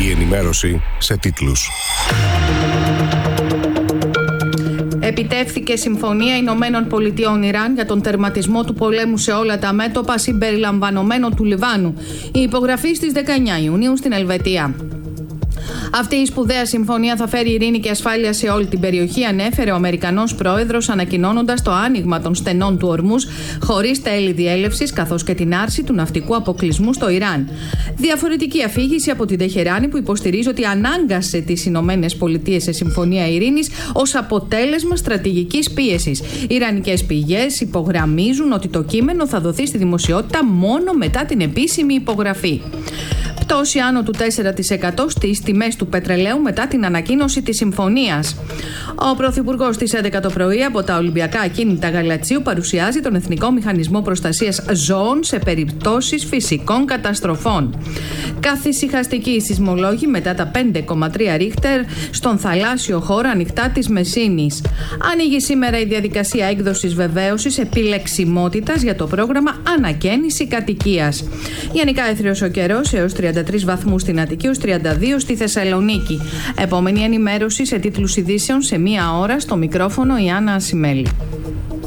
Η ενημέρωση σε τίτλους. Επιτεύχθηκε συμφωνία Ηνωμένων Πολιτειών Ιράν για τον τερματισμό του πολέμου σε όλα τα μέτωπα συμπεριλαμβανομένου του Λιβάνου. Η υπογραφή στις 19 Ιουνίου στην Ελβετία. Αυτή η σπουδαία συμφωνία θα φέρει ειρήνη και ασφάλεια σε όλη την περιοχή, ανέφερε ο Αμερικανός πρόεδρος, ανακοινώνοντας το άνοιγμα των στενών του Ορμούζ χωρίς τέλη διέλευσης, καθώς και την άρση του ναυτικού αποκλεισμού στο Ιράν. Διαφορετική αφήγηση από την Τεχεράνη, που υποστηρίζει ότι ανάγκασε τις Ηνωμένες Πολιτείες σε συμφωνία ειρήνης ως αποτέλεσμα στρατηγικής πίεσης. Ιρανικές πηγές υπογραμμίζουν ότι το κείμενο θα δοθεί στη δημοσιότητα μόνο μετά την επίσημη υπογραφή. Πτώση άνω του 4% στις τιμές του πετρελαίου μετά την ανακοίνωση της συμφωνίας. Ο Πρωθυπουργός στις 11 το πρωί από τα Ολυμπιακά Ακίνητα Γαλατσίου παρουσιάζει τον Εθνικό Μηχανισμό Προστασίας Ζώων σε περιπτώσεις φυσικών καταστροφών. Καθησυχαστικοί σεισμολόγοι μετά τα 5,3 ρίχτερ στον θαλάσσιο χώρο ανοιχτά της Μεσίνης. Ανοίγει σήμερα η διαδικασία έκδοσης βεβαίωσης επιλεξιμότητας για το πρόγραμμα Ανακαίνιση Κατοικίας. Γενικά έθριος ο καιρός έως 33 βαθμούς στην Αττική, ως 32 στη Θεσσαλονίκη. Επόμενη ενημέρωση σε τίτλους ειδήσεων σε 1 ώρα, στο μικρόφωνο η Άννα Ασημέλη.